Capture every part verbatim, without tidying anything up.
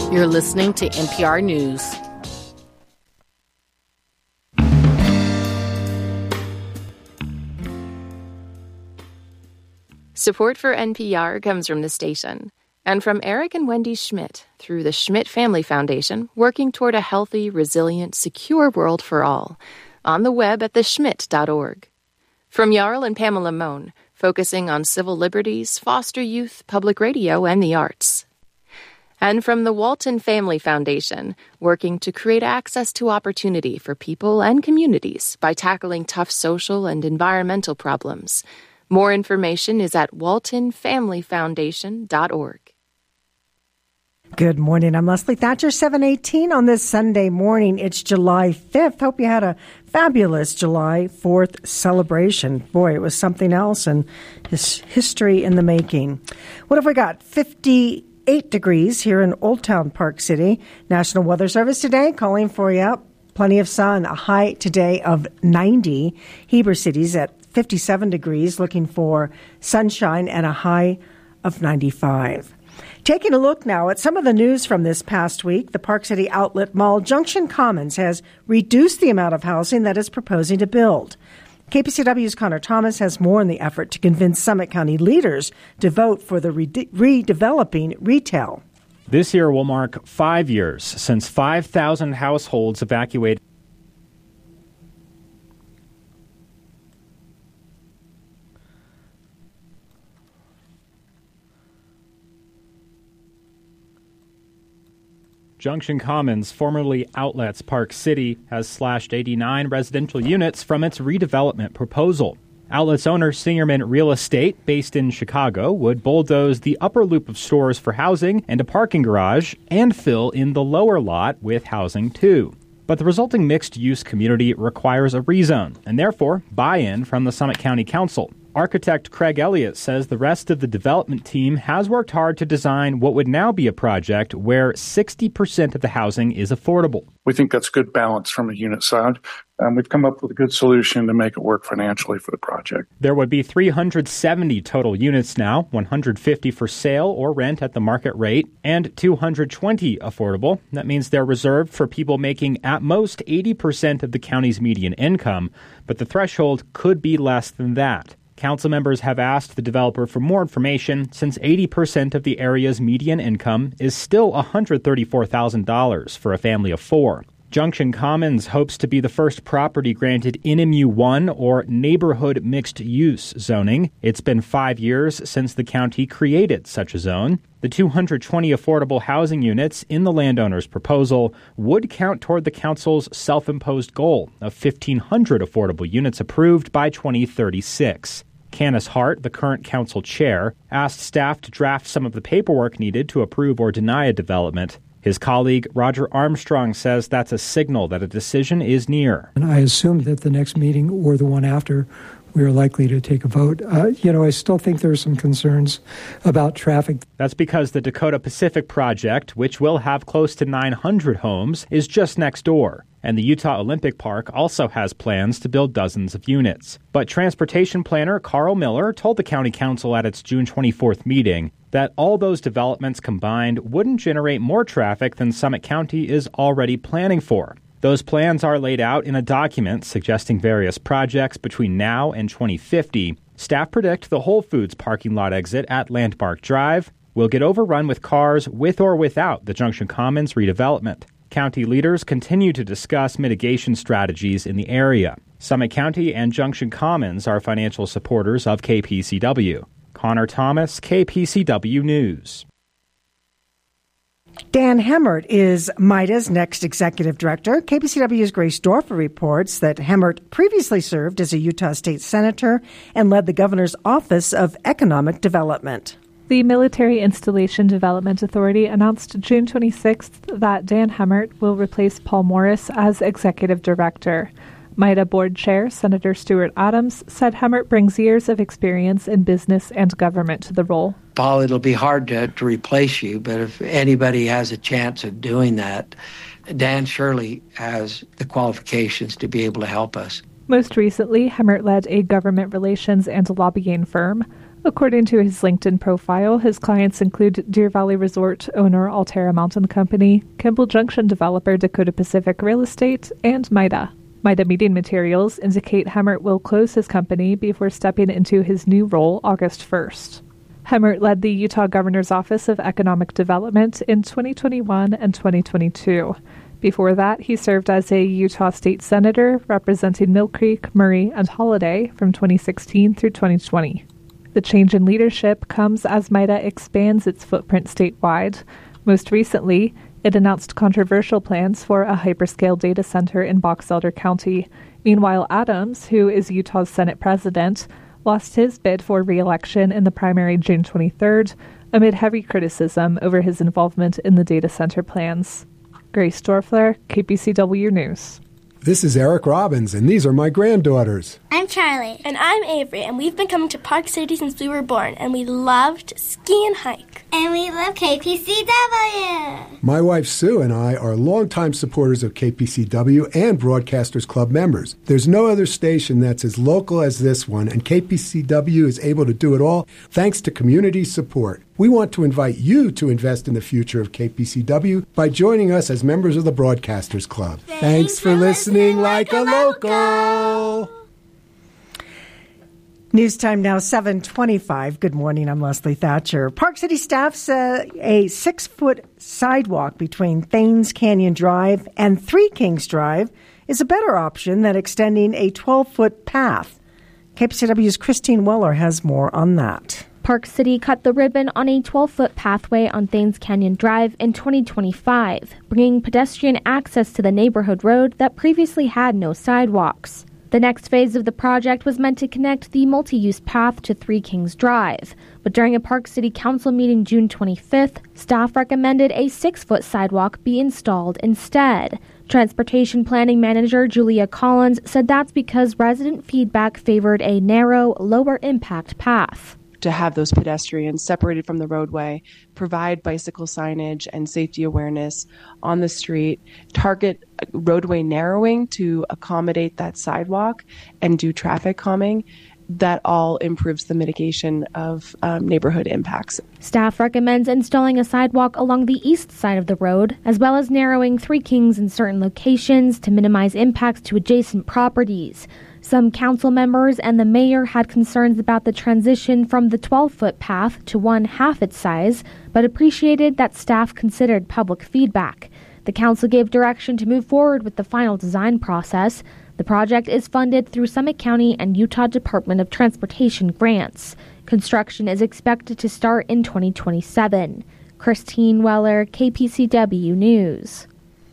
You're listening to N P R News. Support for N P R comes from the station and from Eric and Wendy Schmidt through the Schmidt Family Foundation, working toward a healthy, resilient, secure world for all. On the web at the schmidt dot org. From Jarl and Pamela Mohn, focusing on civil liberties, foster youth, public radio, and the arts. And from the Walton Family Foundation, working to create access to opportunity for people and communities by tackling tough social and environmental problems. More information is at walton family foundation dot org. Good morning. I'm Leslie Thatcher, seven eighteen on this Sunday morning. It's July fifth. Hope you had a fabulous July fourth celebration. Boy, it was something else, and his history in the making. What have we got? fifty-eight degrees here in Old Town Park City. National Weather Service today calling for you. Plenty of sun. A high today of ninety. Heber City's at fifty-seven degrees, looking for sunshine and a high of ninety-five. Taking a look now at some of the news from this past week, the Park City Outlet Mall Junction Commons has reduced the amount of housing that it's proposing to build. K P C W's Connor Thomas has more in the effort to convince Summit County leaders to vote for the re- redeveloping retail. This year will mark five years since five thousand households evacuated. Junction Commons, formerly Outlets Park City, has slashed eighty-nine residential units from its redevelopment proposal. Outlets owner Singerman Real Estate, based in Chicago, would bulldoze the upper loop of stores for housing and a parking garage and fill in the lower lot with housing too. But the resulting mixed-use community requires a rezone and therefore buy-in from the Summit County Council. Architect Craig Elliott says the rest of the development team has worked hard to design what would now be a project where sixty percent of the housing is affordable. We think that's good balance from a unit side. Um, we've come up with a good solution to make it work financially for the project. There would be three hundred seventy total units now, one hundred fifty for sale or rent at the market rate, and two hundred twenty affordable. That means they're reserved for people making at most eighty percent of the county's median income, but the threshold could be less than that. Council members have asked the developer for more information since eighty percent of the area's median income is still one hundred thirty-four thousand dollars for a family of four. Junction Commons hopes to be the first property granted N M U one, or Neighborhood Mixed Use zoning. It's been five years since the county created such a zone. The two hundred twenty affordable housing units in the landowner's proposal would count toward the council's self-imposed goal of fifteen hundred affordable units approved by twenty thirty-six. Candace Hart, the current council chair, asked staff to draft some of the paperwork needed to approve or deny a development. His colleague, Roger Armstrong, says that's a signal that a decision is near. And I assume that the next meeting or the one after, we are likely to take a vote. Uh, you know, I still think there are some concerns about traffic. That's because the Dakota Pacific project, which will have close to nine hundred homes, is just next door. And the Utah Olympic Park also has plans to build dozens of units. But transportation planner Carl Miller told the county council at its June twenty-fourth meeting that all those developments combined wouldn't generate more traffic than Summit County is already planning for. Those plans are laid out in a document suggesting various projects between now and twenty fifty. Staff predict the Whole Foods parking lot exit at Landmark Drive will get overrun with cars with or without the Junction Commons redevelopment. County leaders continue to discuss mitigation strategies in the area. Summit County and Junction Commons are financial supporters of K P C W. Connor Thomas, K P C W News. Dan Hemmert is MITA's next executive director. K P C W's Grace Dorfer reports that Hemmert previously served as a Utah state senator and led the governor's Office of Economic Development. The Military Installation Development Authority announced June twenty-sixth that Dan Hemmert will replace Paul Morris as executive director. MITA board chair Senator Stuart Adams said Hemmert brings years of experience in business and government to the role. Paul, it'll be hard to, to replace you, but if anybody has a chance of doing that, Dan surely has the qualifications to be able to help us. Most recently, Hemmert led a government relations and lobbying firm. According to his LinkedIn profile, his clients include Deer Valley Resort owner Alterra Mountain Company, Kimball Junction developer Dakota Pacific Real Estate, and MITA. MITA meeting materials indicate Hemmert will close his company before stepping into his new role August first. Hemmert led the Utah Governor's Office of Economic Development in twenty twenty-one and twenty twenty-two. Before that, he served as a Utah State Senator representing Mill Creek, Murray, and Holiday from twenty sixteen through twenty twenty. The change in leadership comes as MITA expands its footprint statewide. Most recently, it announced controversial plans for a hyperscale data center in Box Elder County. Meanwhile, Adams, who is Utah's Senate president, lost his bid for re-election in the primary June twenty-third amid heavy criticism over his involvement in the data center plans. Grace Dorfler, K P C W News. This is Eric Robbins, and these are my granddaughters. I'm Charlie. And I'm Avery, and we've been coming to Park City since we were born, and we loved ski and hike. And we love K P C W. My wife Sue and I are longtime supporters of K P C W and Broadcasters Club members. There's no other station that's as local as this one, and K P C W is able to do it all thanks to community support. We want to invite you to invest in the future of K P C W by joining us as members of the Broadcasters Club. Thanks, Thanks for, for listening, listening like a local. local. News time now, seven twenty-five. Good morning, I'm Leslie Thatcher. Park City staff says a six-foot sidewalk between Thanes Canyon Drive and Three Kings Drive is a better option than extending a twelve-foot path. K P C W's Christine Weller has more on that. Park City cut the ribbon on a twelve-foot pathway on Thanes Canyon Drive in twenty twenty-five, bringing pedestrian access to the neighborhood road that previously had no sidewalks. The next phase of the project was meant to connect the multi-use path to Three Kings Drive, but during a Park City Council meeting June twenty-fifth, staff recommended a six-foot sidewalk be installed instead. Transportation Planning Manager Julia Collins said that's because resident feedback favored a narrow, lower-impact path. To have those pedestrians separated from the roadway, provide bicycle signage and safety awareness on the street, target roadway narrowing to accommodate that sidewalk, and do traffic calming. That all improves the mitigation of um, neighborhood impacts. Staff recommends installing a sidewalk along the east side of the road, as well as narrowing Three Kings in certain locations to minimize impacts to adjacent properties. Some council members and the mayor had concerns about the transition from the twelve-foot path to one half its size, but appreciated that staff considered public feedback. The council gave direction to move forward with the final design process. The project is funded through Summit County and Utah Department of Transportation grants. Construction is expected to start in twenty twenty-seven. Christine Weller, K P C W News.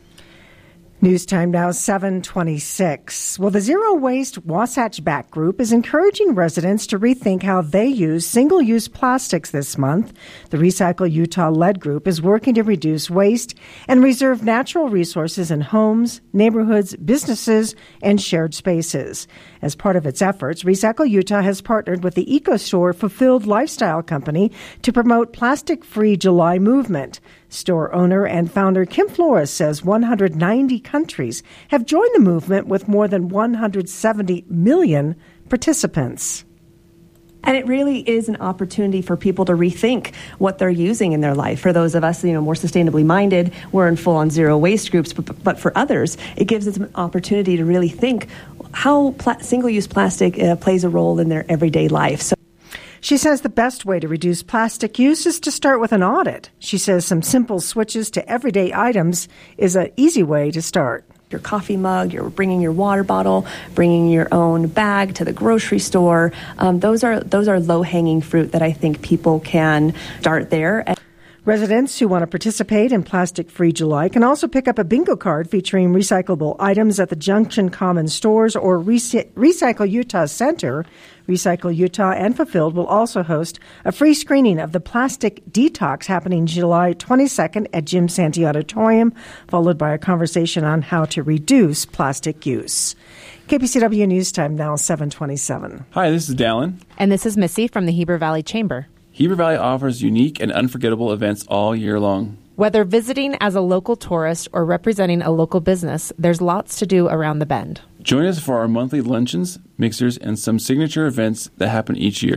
News time now, seven twenty-six. Well, the Zero Waste Wasatch Back Group is encouraging residents to rethink how they use single-use plastics this month. The Recycle Utah Lead Group is working to reduce waste and reserve natural resources in homes, neighborhoods, businesses, and shared spaces. As part of its efforts, Recycle Utah has partnered with the EcoStore Fulfilled Lifestyle Company to promote Plastic-Free July movement. Store owner and founder Kim Flores says one hundred ninety countries have joined the movement with more than one hundred seventy million participants. And it really is an opportunity for people to rethink what they're using in their life. For those of us, you know, more sustainably minded, we're in full-on zero waste groups. But, but for others, it gives us an opportunity to really think how pla- single-use plastic uh, plays a role in their everyday life. So. She says the best way to reduce plastic use is to start with an audit. She says some simple switches to everyday items is an easy way to start. Your coffee mug, you're bringing your water bottle, bringing your own bag to the grocery store. Um, those are those are low-hanging fruit that I think people can start there. Residents who want to participate in Plastic-Free July can also pick up a bingo card featuring recyclable items at the Junction Common Stores or Rec- Recycle Utah Center. Recycle Utah and Fulfilled will also host a free screening of the Plastic Detox happening July twenty-second at Jim Santee Auditorium, followed by a conversation on how to reduce plastic use. K P C W News Time now, seven twenty-seven. Hi, this is Dallin. And this is Missy from the Heber Valley Chamber. Heber Valley offers unique and unforgettable events all year long. Whether visiting as a local tourist or representing a local business, there's lots to do around the bend. Join us for our monthly luncheons, mixers, and some signature events that happen each year.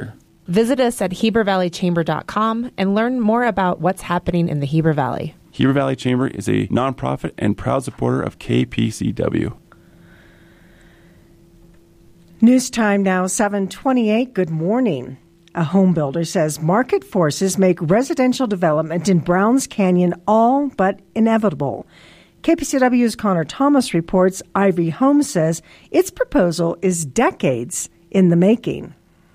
Visit us at heber valley chamber dot com and learn more about what's happening in the Heber Valley. Heber Valley Chamber is a nonprofit and proud supporter of K P C W. News time now, seven twenty-eight. Good morning. A home builder says market forces make residential development in Browns Canyon all but inevitable. K P C W's Connor Thomas reports Ivory Homes says its proposal is decades in the making.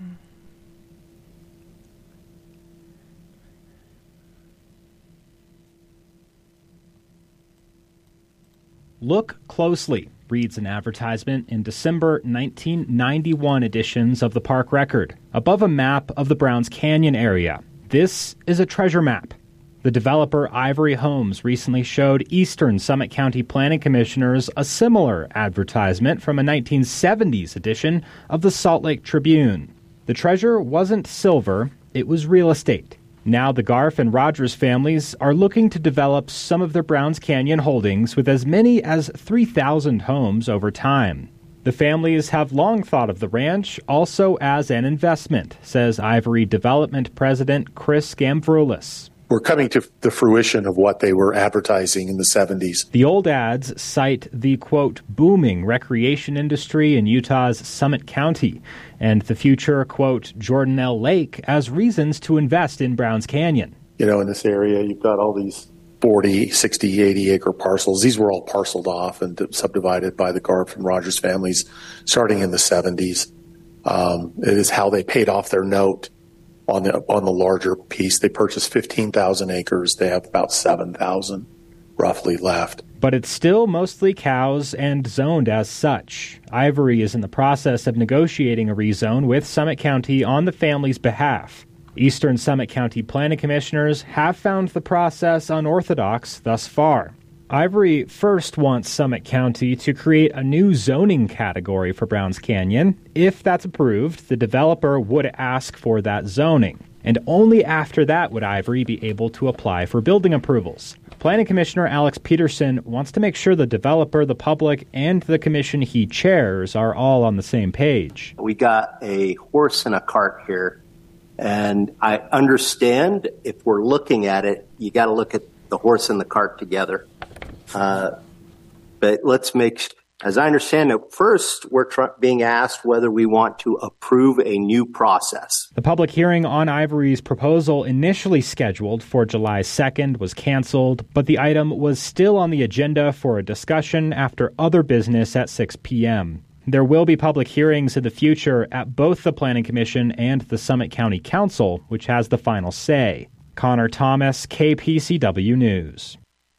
Look closely, reads an advertisement in December nineteen ninety-one editions of the Park Record, above a map of the Browns Canyon area. This is a treasure map. The developer Ivory Homes recently showed Eastern Summit County Planning Commissioners a similar advertisement from a nineteen seventies edition of the Salt Lake Tribune. The treasure wasn't silver, it was real estate. Now the Garf and Rogers families are looking to develop some of their Browns Canyon holdings with as many as three thousand homes over time. The families have long thought of the ranch also as an investment, says Ivory Development President Chris Gamvroulis. We're coming to the fruition of what they were advertising in the seventies. The old ads cite the, quote, booming recreation industry in Utah's Summit County and the future, quote, Jordanelle Lake as reasons to invest in Browns Canyon. You know, in this area, you've got all these forty, sixty, eighty acre parcels. These were all parceled off and subdivided by the Garf and Rogers families starting in the seventies. Um, it is how they paid off their note. On the on the larger piece, they purchased fifteen thousand acres. They have about seven thousand roughly left. But it's still mostly cows and zoned as such. Ivory is in the process of negotiating a rezone with Summit County on the family's behalf. Eastern Summit County Planning Commissioners have found the process unorthodox thus far. Ivory first wants Summit County to create a new zoning category for Browns Canyon. If that's approved, the developer would ask for that zoning. And only after that would Ivory be able to apply for building approvals. Planning Commissioner Alex Peterson wants to make sure the developer, the public, and the commission he chairs are all on the same page. We got a horse and a cart here, and I understand if we're looking at it, you got to look at the horse and the cart together. Uh, but let's make, as I understand it, first we're tr- being asked whether we want to approve a new process. The public hearing on Ivory's proposal, initially scheduled for July second, was canceled, but the item was still on the agenda for a discussion after other business at six p.m. There will be public hearings in the future at both the Planning Commission and the Summit County Council, which has the final say. Connor Thomas, K P C W News.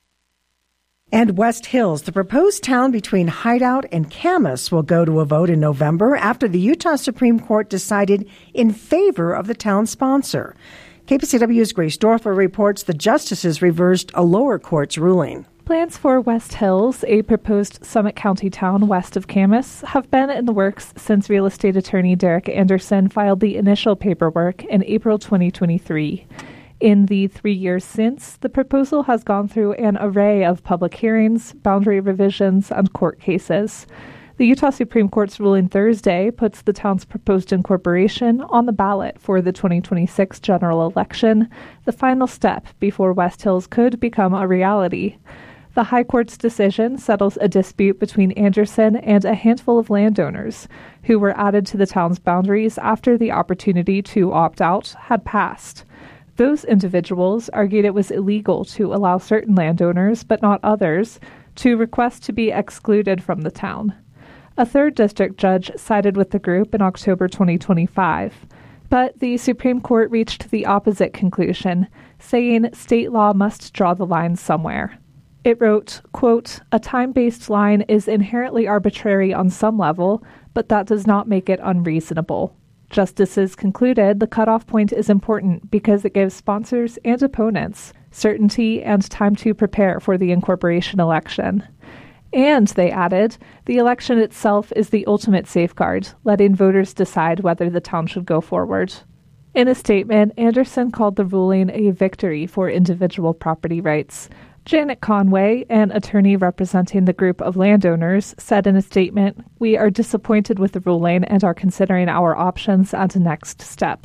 And West Hills, the proposed town between Hideout and Camas, will go to a vote in November after the Utah Supreme Court decided in favor of the town sponsor. K P C W's Grace Dorfler reports the justices reversed a lower court's ruling. Plans for West Hills, a proposed Summit County town west of Camas, have been in the works since real estate attorney Derek Anderson filed the initial paperwork in April twenty twenty-three. In the three years since, the proposal has gone through an array of public hearings, boundary revisions, and court cases. The Utah Supreme Court's ruling Thursday puts the town's proposed incorporation on the ballot for the twenty twenty-six general election, the final step before West Hills could become a reality. The High Court's decision settles a dispute between Anderson and a handful of landowners who were added to the town's boundaries after the opportunity to opt out had passed. Those individuals argued it was illegal to allow certain landowners, but not others, to request to be excluded from the town. A third district judge sided with the group in October twenty twenty-five. But the Supreme Court reached the opposite conclusion, saying state law must draw the line somewhere. It wrote, quote, "A time-based line is inherently arbitrary on some level, but that does not make it unreasonable." Justices concluded the cutoff point is important because it gives sponsors and opponents certainty and time to prepare for the incorporation election. And, they added, the election itself is the ultimate safeguard, letting voters decide whether the town should go forward. In a statement, Anderson called the ruling a victory for individual property rights. Janet Conway, an attorney representing the group of landowners, said in a statement, "We are disappointed with the ruling and are considering our options and next steps."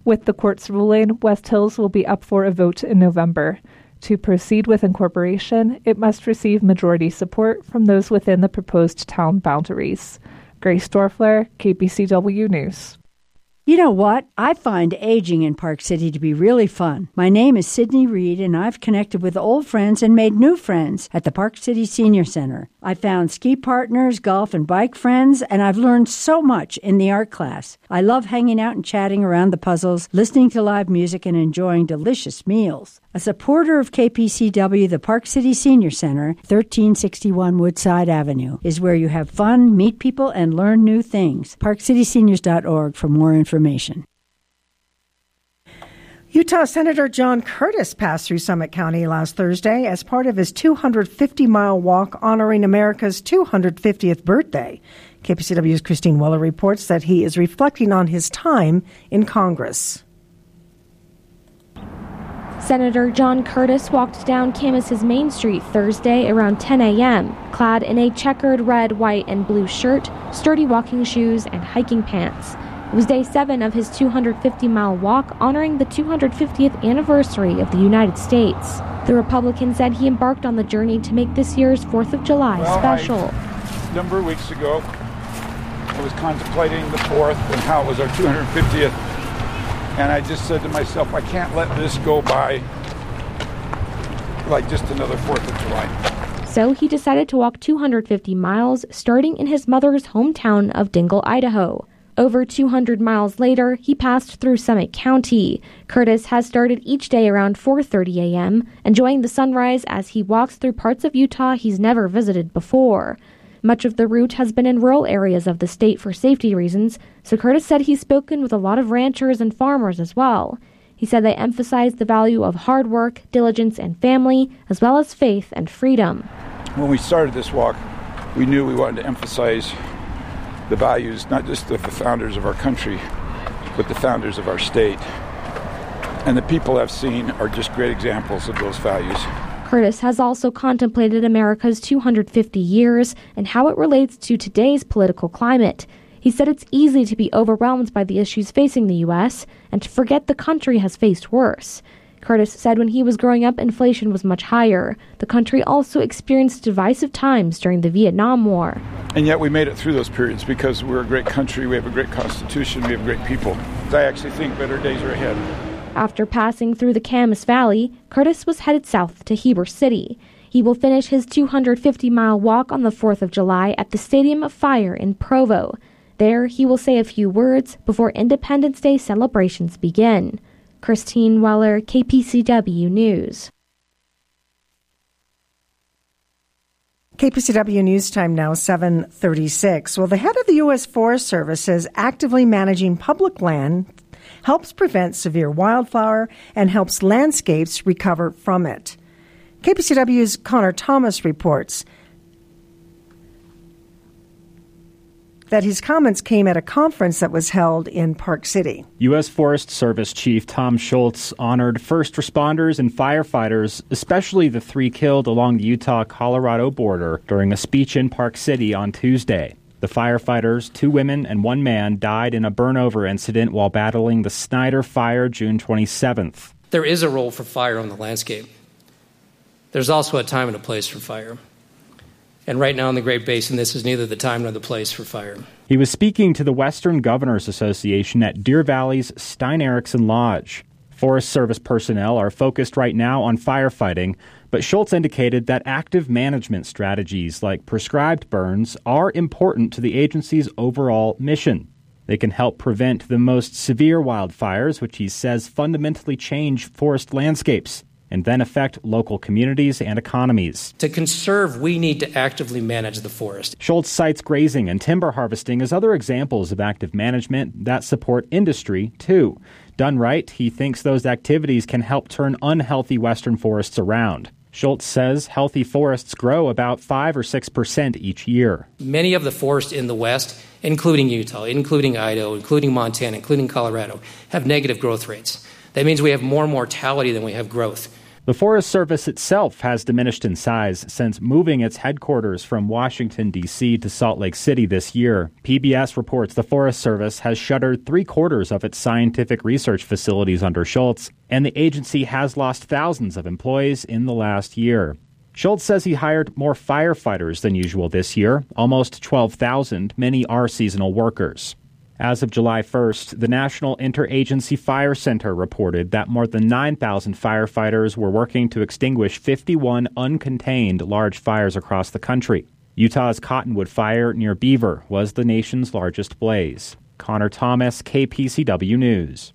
With the court's ruling, West Hills will be up for a vote in November. To proceed with incorporation, it must receive majority support from those within the proposed town boundaries. Grace Dorfler, K P C W News. You know what? I find aging in Park City to be really fun. My name is Sydney Reed, and I've connected with old friends and made new friends at the Park City Senior Center. I found ski partners, golf and bike friends, and I've learned so much in the art class. I love hanging out and chatting around the puzzles, listening to live music, and enjoying delicious meals. A supporter of K P C W, the Park City Senior Center, thirteen sixty-one Woodside Avenue, is where you have fun, meet people, and learn new things. park city seniors dot org for more information. Utah Senator John Curtis passed through Summit County last Thursday as part of his two hundred fifty mile walk honoring America's two hundred fiftieth birthday. K P C W's Christine Weller reports that he is reflecting on his time in Congress. Senator John Curtis walked down Camus's Main Street Thursday around ten a.m., clad in a checkered red, white, and blue shirt, sturdy walking shoes, and hiking pants. It was day seven of his two hundred fifty mile walk honoring the two hundred fiftieth anniversary of the United States. The Republican said he embarked on the journey to make this year's fourth of July well, special. I, a number of weeks ago, I was contemplating the fourth and how it was our two hundred fiftieth. And I just said to myself, I can't let this go by like just another fourth of July. So he decided to walk two hundred fifty miles, starting in his mother's hometown of Dingle, Idaho. Over two hundred miles later, he passed through Summit County. Curtis has started each day around four thirty a.m., enjoying the sunrise as he walks through parts of Utah he's never visited before. Much of the route has been in rural areas of the state for safety reasons, so Curtis said he's spoken with a lot of ranchers and farmers as well. He said they emphasize the value of hard work, diligence, and family, as well as faith and freedom. When we started this walk, we knew we wanted to emphasize the values, not just of the founders of our country, but the founders of our state. And the people I've seen are just great examples of those values. Curtis has also contemplated America's two hundred fifty years and how it relates to today's political climate. He said it's easy to be overwhelmed by the issues facing the U S and to forget the country has faced worse. Curtis said when he was growing up, inflation was much higher. The country also experienced divisive times during the Vietnam War. And yet we made it through those periods because we're a great country, we have a great constitution, we have great people. I actually think better days are ahead. After passing through the Camas Valley, Curtis was headed south to Heber City. He will finish his two hundred fifty mile walk on the fourth of July at the Stadium of Fire in Provo. There, he will say a few words before Independence Day celebrations begin. Christine Weller, K P C W News. K P C W News Time now, seven thirty-six. Well, the head of the U S Forest Service says actively managing public land helps prevent severe wildfire and helps landscapes recover from it. K P C W's Connor Thomas reports that his comments came at a conference that was held in Park City. U S Forest Service Chief Tom Schultz honored first responders and firefighters, especially the three killed along the Utah-Colorado border, during a speech in Park City on Tuesday. The firefighters, two women and one man, died in a burnover incident while battling the Snyder Fire June twenty-seventh. There is a role for fire on the landscape. There's also a time and a place for fire. And right now in the Great Basin, this is neither the time nor the place for fire. He was speaking to the Western Governors Association at Deer Valley's Stein Erikson Lodge. Forest Service personnel are focused right now on firefighting, but Schultz indicated that active management strategies like prescribed burns are important to the agency's overall mission. They can help prevent the most severe wildfires, which he says fundamentally change forest landscapes and then affect local communities and economies. To conserve, we need to actively manage the forest. Schultz cites grazing and timber harvesting as other examples of active management that support industry, too. Done right, he thinks those activities can help turn unhealthy western forests around. Schultz says healthy forests grow about five or six percent each year. Many of the forests in the West, including Utah, including Idaho, including Montana, including Colorado, have negative growth rates. That means we have more mortality than we have growth. The Forest Service itself has diminished in size since moving its headquarters from Washington, D C to Salt Lake City this year. P B S reports the Forest Service has shuttered three-quarters of its scientific research facilities under Schultz, and the agency has lost thousands of employees in the last year. Schultz says he hired more firefighters than usual this year, almost twelve thousand. Many are seasonal workers. As of July first, the National Interagency Fire Center reported that more than nine thousand firefighters were working to extinguish fifty-one uncontained large fires across the country. Utah's Cottonwood Fire near Beaver was the nation's largest blaze. Connor Thomas, K P C W News.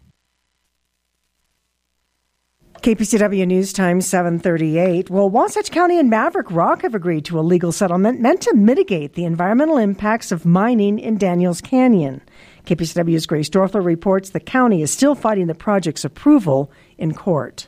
K P C W News Time, seven thirty-eight. Well, Wasatch County and Maverick Rock have agreed to a legal settlement meant to mitigate the environmental impacts of mining in Daniels Canyon. K P C W's Grace Dorfler reports the county is still fighting the project's approval in court.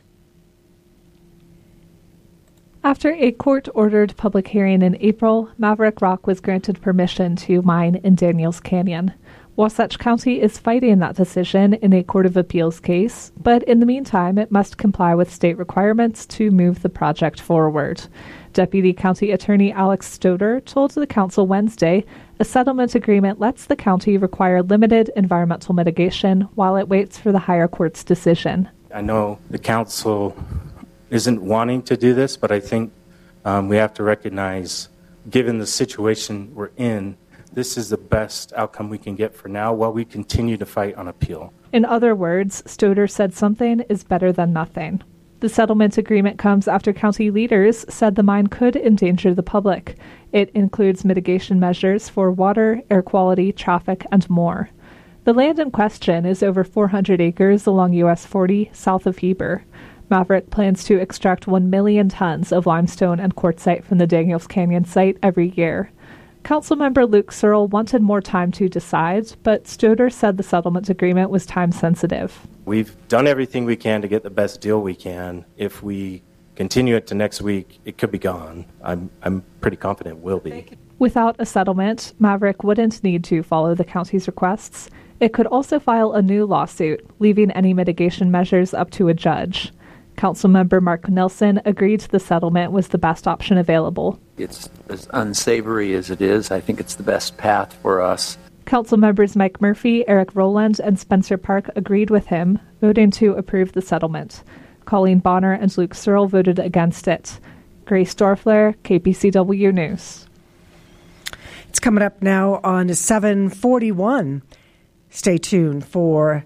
After a court-ordered public hearing in April, Maverick Rock was granted permission to mine in Daniels Canyon. Wasatch County is fighting that decision in a Court of Appeals case, but in the meantime, it must comply with state requirements to move the project forward. Deputy County Attorney Alex Stoder told the council Wednesday a settlement agreement lets the county require limited environmental mitigation while it waits for the higher court's decision. I know the council isn't wanting to do this, but I think um, we have to recognize, given the situation we're in, this is the best outcome we can get for now while we continue to fight on appeal. In other words, Stoder said something is better than nothing. The settlement agreement comes after county leaders said the mine could endanger the public. It includes mitigation measures for water, air quality, traffic, and more. The land in question is over four hundred acres along U S forty south of Heber. Maverick plans to extract one million tons of limestone and quartzite from the Daniels Canyon site every year. Councilmember Luke Searle wanted more time to decide, but Stoder said the settlement agreement was time-sensitive. We've done everything we can to get the best deal we can. If we continue it to next week, it could be gone. I'm I'm pretty confident it will be. Without a settlement, Maverick wouldn't need to follow the county's requests. It could also file a new lawsuit, leaving any mitigation measures up to a judge. Councilmember Mark Nelson agreed the settlement was the best option available. It's as unsavory as it is. I think it's the best path for us. Council members Mike Murphy, Eric Rowland, and Spencer Park agreed with him, voting to approve the settlement. Colleen Bonner and Luke Searle voted against it. Grace Dorfler, K P C W News. It's coming up now on seven forty-one. Stay tuned for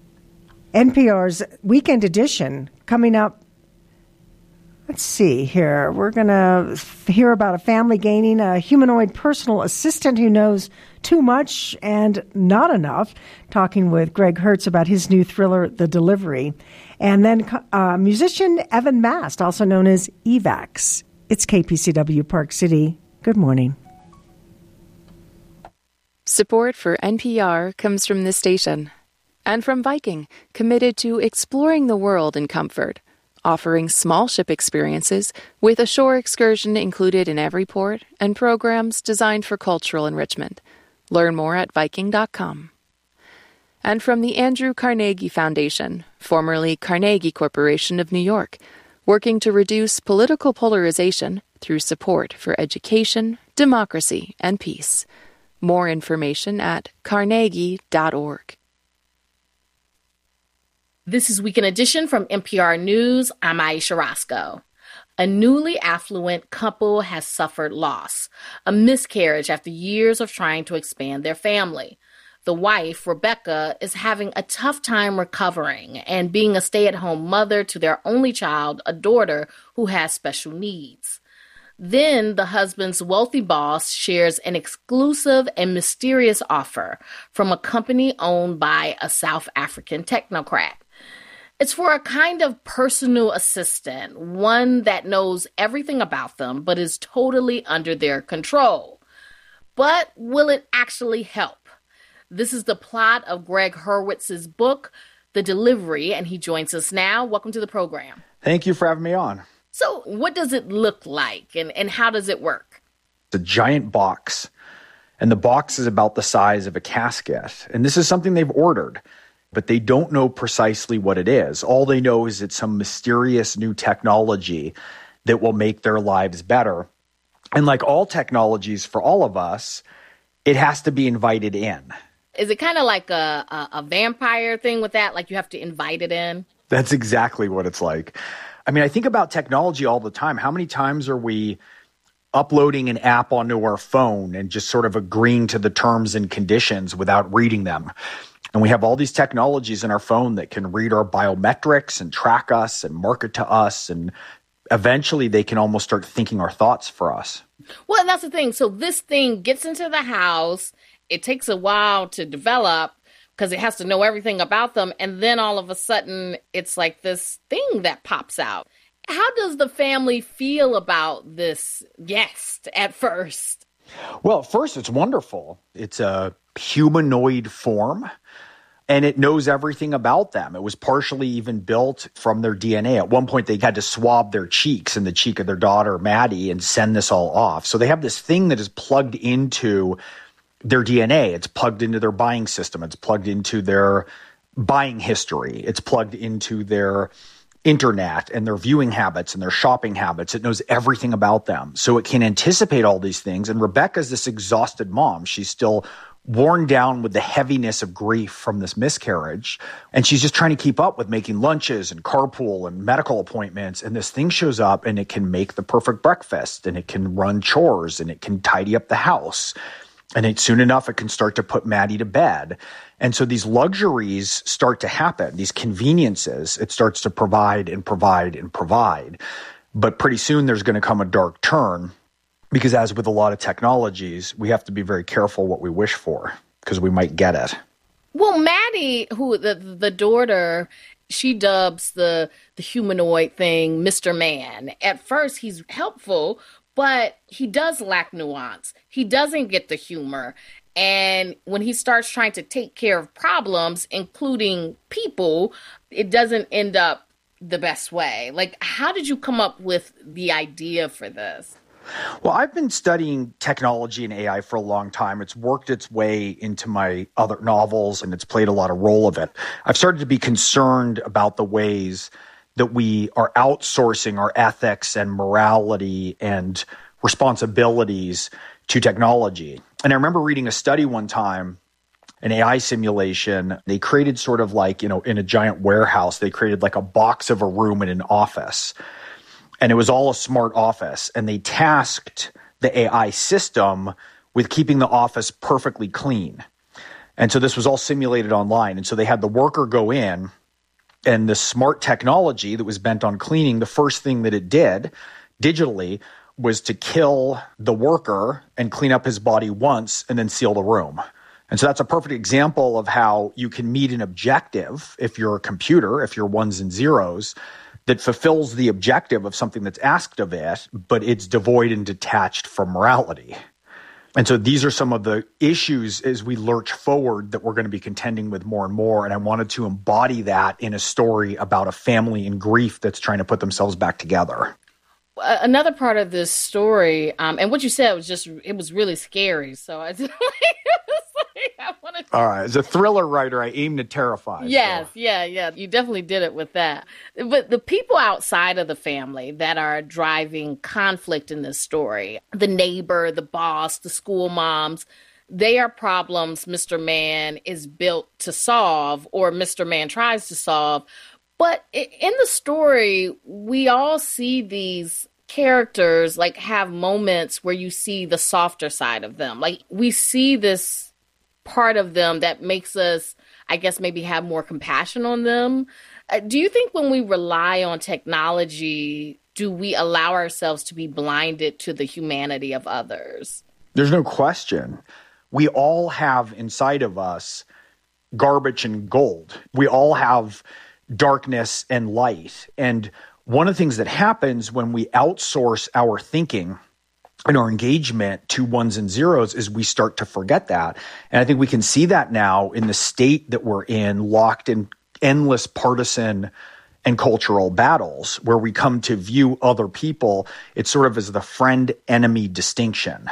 N P R's Weekend Edition coming up. Let's see here. We're going to hear about a family gaining a humanoid personal assistant who knows too much and not enough. Talking with Greg Hertz about his new thriller, The Delivery. And then uh, musician Evan Mast, also known as Evax. It's K P C W Park City. Good morning. Support for N P R comes from this station. And from Viking, committed to exploring the world in comfort, offering small ship experiences with a shore excursion included in every port and programs designed for cultural enrichment. Learn more at Viking dot com. And from the Andrew Carnegie Foundation, formerly Carnegie Corporation of New York, working to reduce political polarization through support for education, democracy, and peace. More information at carnegie dot org. This is Weekend Edition from N P R News. I'm Aisha Roscoe. A newly affluent couple has suffered loss, a miscarriage after years of trying to expand their family. The wife, Rebecca, is having a tough time recovering and being a stay-at-home mother to their only child, a daughter who has special needs. Then the husband's wealthy boss shares an exclusive and mysterious offer from a company owned by a South African technocrat. It's for a kind of personal assistant, one that knows everything about them but is totally under their control. But will it actually help? This is the plot of Greg Hurwitz's book, The Delivery, and he joins us now. Welcome to the program. Thank you for having me on. So what does it look like, and, and how does it work? It's a giant box, and the box is about the size of a casket. And this is something they've ordered. but they don't know precisely what it is. All they know is it's some mysterious new technology that will make their lives better. And like all technologies for all of us, it has to be invited in. Is it kind of like a, a, a vampire thing with that? Like you have to invite it in? That's exactly what it's like. I mean, I think about technology all the time. How many times are we uploading an app onto our phone and just sort of agreeing to the terms and conditions without reading them? And we have all these technologies in our phone that can read our biometrics and track us and market to us. And eventually they can almost start thinking our thoughts for us. Well, that's the thing. So this thing gets into the house. It takes a while to develop because it has to know everything about them. And then all of a sudden, it's like this thing that pops out. How does the family feel about this guest at first? Well, at first, it's wonderful. It's a humanoid form, and it knows everything about them. It was partially even built from their D N A. At one point, they had to swab their cheeks and the cheek of their daughter, Maddie, and send this all off. So they have this thing that is plugged into their D N A. It's plugged into their buying system. It's plugged into their buying history. It's plugged into their internet and their viewing habits and their shopping habits. It knows everything about them. So it can anticipate all these things. And Rebecca's this exhausted mom. She's still worn down with the heaviness of grief from this miscarriage. And she's just trying to keep up with making lunches and carpool and medical appointments. And this thing shows up and it can make the perfect breakfast and it can run chores and it can tidy up the house. And it, soon enough, it can start to put Maddie to bed. And so these luxuries start to happen, these conveniences. It starts to provide and provide and provide. But pretty soon there's going to come a dark turn because as with a lot of technologies, we have to be very careful what we wish for because we might get it. Well, Maddie, who the the daughter, she dubs the, the humanoid thing Mister Man. At first, he's helpful, but he does lack nuance. He doesn't get the humor. And when he starts trying to take care of problems, including people, it doesn't end up the best way. Like, how did you come up with the idea for this? Well, I've been studying technology and A I for a long time. It's worked its way into my other novels, and it's played a lot of role of it. I've started to be concerned about the ways that we are outsourcing our ethics and morality and responsibilities to technology. And I remember reading a study one time, an A I simulation. They created sort of like, you know, in a giant warehouse, they created like a box of a room in an office. And it was all a smart office. And they tasked the A I system with keeping the office perfectly clean. And so this was all simulated online. And so they had the worker go in, and the smart technology that was bent on cleaning, the first thing that it did digitally was to kill the worker and clean up his body once and then seal the room. And so that's a perfect example of how you can meet an objective if you're a computer, if you're ones and zeros, that fulfills the objective of something that's asked of it, but it's devoid and detached from morality. And so these are some of the issues as we lurch forward that we're going to be contending with more and more. And I wanted to embody that in a story about a family in grief that's trying to put themselves back together. Another part of this story, um, and what you said was just, it was really scary. So I just, like, I wanted to... All right. As a thriller writer, I aim to terrify. Yes, so. yeah, yeah. You definitely did it with that. But the people outside of the family that are driving conflict in this story, the neighbor, the boss, the school moms, they are problems Mister Man is built to solve, or Mister Man tries to solve. But in the story, we all see these characters like have moments where you see the softer side of them. Like we see this part of them that makes us, I guess, maybe have more compassion on them. Uh, do you think when we rely on technology, do we allow ourselves to be blinded to the humanity of others? There's no question. We all have inside of us garbage and gold. We all have darkness and light. And one of the things that happens when we outsource our thinking and our engagement to ones and zeros is we start to forget that. And I think we can see that now in the state that we're in, locked in endless partisan and cultural battles, where we come to view other people, it's sort of as the friend-enemy distinction,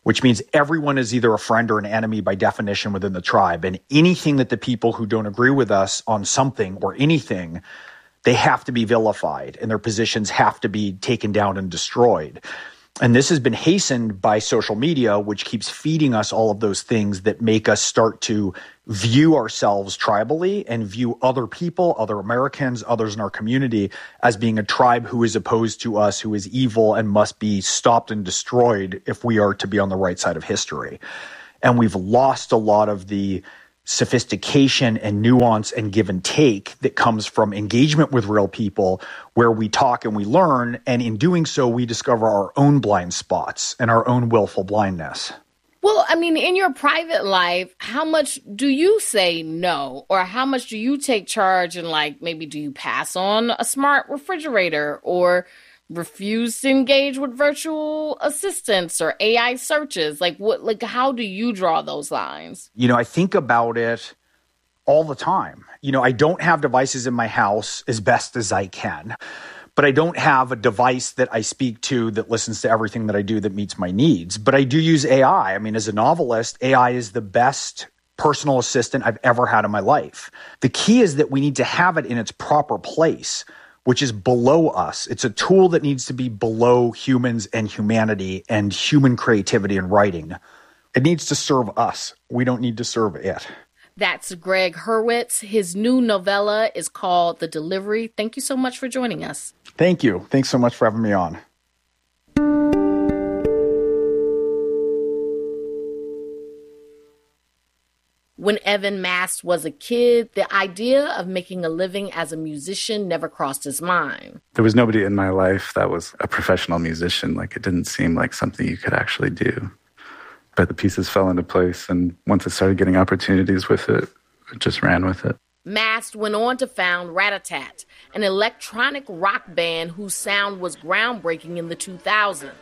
which means everyone is either a friend or an enemy by definition within the tribe. And anything that the people who don't agree with us on something or anything, they have to be vilified and their positions have to be taken down and destroyed. And this has been hastened by social media, which keeps feeding us all of those things that make us start to view ourselves tribally and view other people, other Americans, others in our community as being a tribe who is opposed to us, who is evil and must be stopped and destroyed if we are to be on the right side of history. And we've lost a lot of the sophistication and nuance and give and take that comes from engagement with real people, where we talk and we learn, and in doing so, we discover our own blind spots and our own willful blindness. Well, I mean, in your private life, how much do you say no? Or how much do you take charge and, like, maybe do you pass on a smart refrigerator or refuse to engage with virtual assistants or A I searches? Like, what, like, how do you draw those lines? You know, I think about it all the time. You know, I don't have devices in my house as best as I can, but I don't have a device that I speak to that listens to everything that I do that meets my needs. But I do use A I. I mean, as a novelist, A I is the best personal assistant I've ever had in my life. The key is that we need to have it in its proper place, which is below us. It's a tool that needs to be below humans and humanity and human creativity and writing. It needs to serve us. We don't need to serve it. That's Greg Hurwitz. His new novella is called The Delivery. Thank you so much for joining us. Thank you. Thanks so much for having me on. When Evan Mast was a kid, the idea of making a living as a musician never crossed his mind. There was nobody in my life that was a professional musician. Like, it didn't seem like something you could actually do. But the pieces fell into place, and once I started getting opportunities with it, I just ran with it. Mast went on to found Rat-a-Tat, an electronic rock band whose sound was groundbreaking in the two thousands.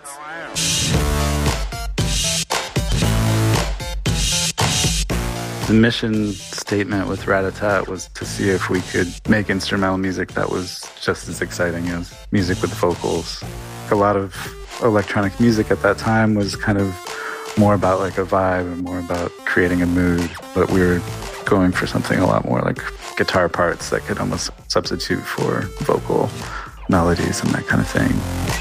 The mission statement with Rat-a-Tat was to see if we could make instrumental music that was just as exciting as music with vocals. A lot of electronic music at that time was kind of more about like a vibe and more about creating a mood, but we were going for something a lot more like guitar parts that could almost substitute for vocal melodies and that kind of thing.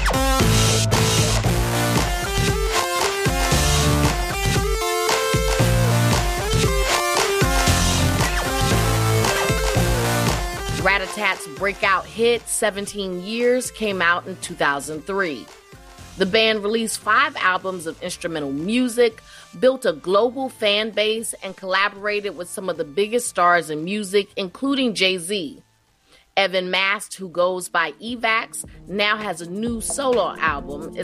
Rat-a-Tat's breakout hit, seventeen years, came out in two thousand three. The band released five albums of instrumental music, built a global fan base, and collaborated with some of the biggest stars in music, including Jay-Z. Evan Mast, who goes by Evax, now has a new solo album.